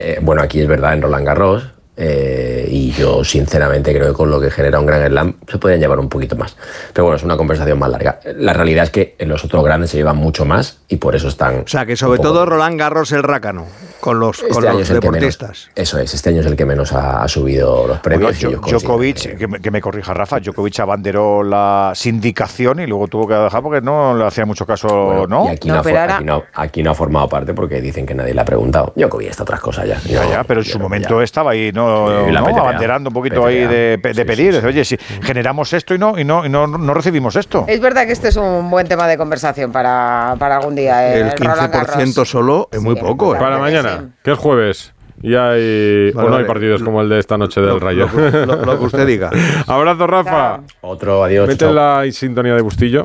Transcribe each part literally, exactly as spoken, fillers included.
Eh, bueno, aquí es verdad, en Roland Garros, eh, y yo sinceramente creo que con lo que genera un Grand Slam se podían llevar un poquito más. Pero bueno, es una conversación más larga. La realidad es que en los otros grandes se llevan mucho más y por eso están... O sea, que sobre todo Roland Garros el rácano, con los, este con los Menos, deportistas. eso es, este año es el que menos ha, ha subido los premios. Bueno, yo, Djokovic, que me, que me corrija Rafa, Djokovic abanderó la sindicación y luego tuvo que dejar porque no le hacía mucho caso, bueno, ¿no? Y aquí no, no, for, ahora... aquí, no, aquí no ha formado parte porque dicen que nadie le ha preguntado. Djokovic está otras cosas ya. Ya, no, ya, pero en su momento ya estaba ahí, ¿no? Sí, ¿no? Abanderando un poquito P T A. Ahí de, de sí, pedir. Sí, sí. Oye, si generamos esto y no y no, y no, no recibimos esto. Es verdad que este es un buen tema de conversación para, para algún día. El, el quince por ciento solo es sí, muy poco. ¿eh? Para mañana, sí. Que es jueves. Y hay, vale, o no hay partidos como el de esta noche del lo, Rayo. Lo, lo, lo que usted diga. Abrazo, Rafa. Otro, adiós. Mete chau. La sintonía de Bustillo.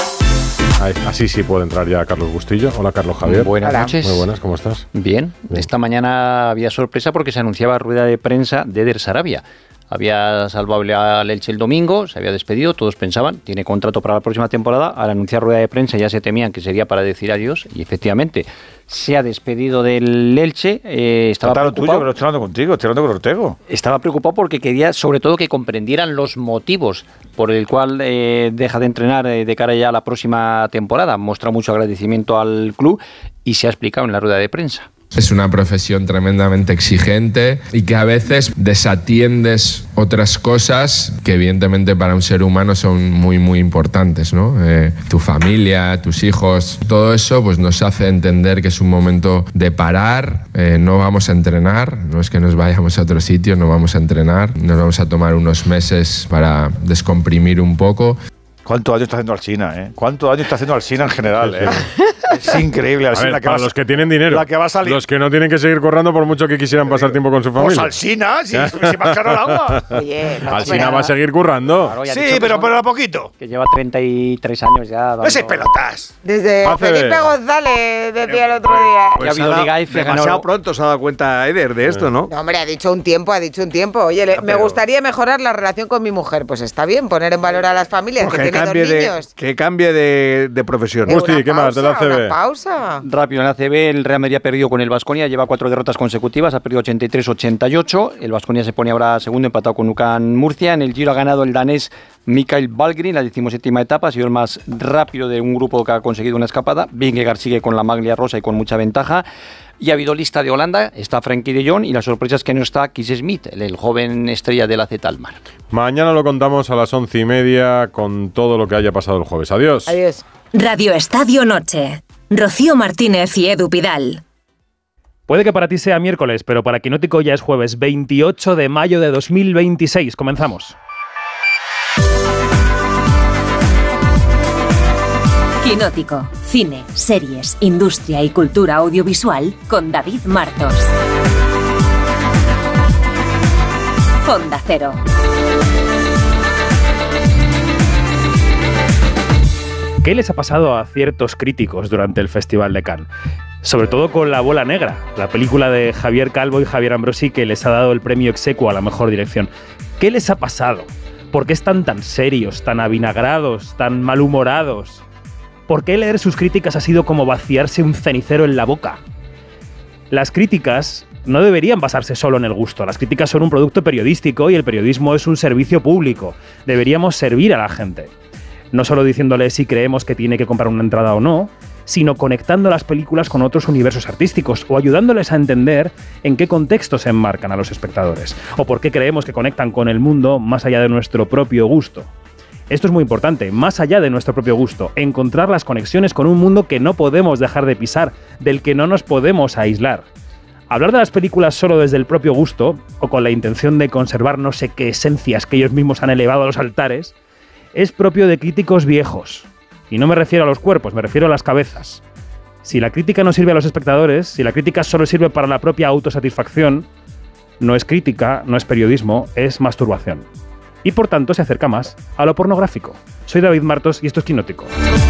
Ahí, así sí puede entrar ya Carlos Bustillo. Hola, Carlos Javier. Buenas Hola. noches. Muy buenas, ¿cómo estás? Bien. Bien. Esta mañana había sorpresa porque se anunciaba rueda de prensa de Eder Sarabia. Había salvado al Elche el domingo, se había despedido, todos pensaban, tiene contrato para la próxima temporada. Al anunciar rueda de prensa ya se temían que sería para decir adiós y efectivamente se ha despedido del Elche. Eh, estaba Total, preocupado. Tuyo, pero estoy hablando contigo, estoy hablando con Ortego. Estaba preocupado porque quería sobre todo que comprendieran los motivos por el cual eh, deja de entrenar eh, de cara ya a la próxima temporada. Muestra mucho agradecimiento al club y se ha explicado en la rueda de prensa. Es una profesión tremendamente exigente y que a veces desatiendes otras cosas que evidentemente para un ser humano son muy muy importantes, ¿no? Eh, tu familia, tus hijos, todo eso pues nos hace entender que es un momento de parar, eh, no vamos a entrenar, no es que nos vayamos a otro sitio, no vamos a entrenar, nos vamos a tomar unos meses para descomprimir un poco. ¿Cuánto daño está haciendo Alsina, eh? ¿Cuánto daño está haciendo Alsina en general, eh? Es increíble. A ver, la que para va, los que tienen dinero, la que va a salir. Los que no tienen que seguir corriendo por mucho que quisieran pasar tiempo con su familia. Pues Alsina, si, si más caro el agua. Oye, no, Alsina pero, va a seguir currando. Claro, sí, pero, son, pero a poquito. Que lleva treinta y tres años ya. Dando... Ese pelotas. Desde A C B. Felipe González decía el otro día. Pues ha habido Liga F, demasiado ganó... pronto se ha dado cuenta Eder de esto, ¿no? No, hombre, ha dicho un tiempo, ha dicho un tiempo. Oye, le, me gustaría mejorar la relación con mi mujer. Pues está bien, poner en valor a las familias pues que, que tienen dos de, niños. Que cambie de, de profesión. Gusti, ¿qué más de la A C B? Una pausa. Rápido, en la A C B el Real Madrid ha perdido con el Baskonia, lleva cuatro derrotas consecutivas, ha perdido ochenta y tres ochenta y ocho. El Baskonia se pone ahora segundo, empatado con U C A N Murcia. En el Giro ha ganado el danés Mikael Valgren, la decimoséptima etapa, ha sido el más rápido de un grupo que ha conseguido una escapada. Vingegaard sigue con la maglia rosa y con mucha ventaja. Y ha habido lista de Holanda, está Frenkie de Jong y la sorpresa es que no está Kees Smith, el, el joven estrella del A Z Alkmaar. Mañana lo contamos a las once y media con todo lo que haya pasado el jueves. Adiós. Adiós. Radio Estadio Noche. Rocío Martínez y Edu Pidal. Puede que para ti sea miércoles, pero para Quinótico ya es jueves veintiocho de mayo de dos mil veintiséis. Comenzamos. Quinótico. Cine, series, industria y cultura audiovisual con David Martos. Onda Cero. ¿Qué les ha pasado a ciertos críticos durante el Festival de Cannes? Sobre todo con La Bola Negra, la película de Javier Calvo y Javier Ambrosi que les ha dado el premio exequo a la mejor dirección. ¿Qué les ha pasado? ¿Por qué están tan serios, tan avinagrados, tan malhumorados? ¿Por qué leer sus críticas ha sido como vaciarse un cenicero en la boca? Las críticas no deberían basarse solo en el gusto. Las críticas son un producto periodístico y el periodismo es un servicio público. Deberíamos servir a la gente. No solo diciéndole si creemos que tiene que comprar una entrada o no, sino conectando las películas con otros universos artísticos o ayudándoles a entender en qué contexto se enmarcan a los espectadores o por qué creemos que conectan con el mundo más allá de nuestro propio gusto. Esto es muy importante, más allá de nuestro propio gusto, encontrar las conexiones con un mundo que no podemos dejar de pisar, del que no nos podemos aislar. Hablar de las películas solo desde el propio gusto o con la intención de conservar no sé qué esencias que ellos mismos han elevado a los altares es propio de críticos viejos. Y no me refiero a los cuerpos, me refiero a las cabezas. Si la crítica no sirve a los espectadores, si la crítica solo sirve para la propia autosatisfacción, no es crítica, no es periodismo, es masturbación. Y por tanto se acerca más a lo pornográfico. Soy David Martos y esto es Quinótico.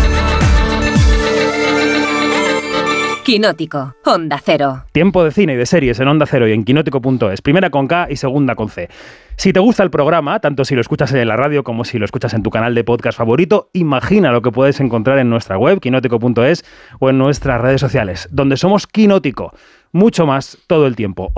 Quinótico, Onda Cero. Tiempo de cine y de series en Onda Cero y en quinótico punto es. Primera con K y segunda con C. Si te gusta el programa, tanto si lo escuchas en la radio como si lo escuchas en tu canal de podcast favorito, imagina lo que puedes encontrar en nuestra web, quinótico punto es, o en nuestras redes sociales, donde somos Quinótico. Mucho más todo el tiempo.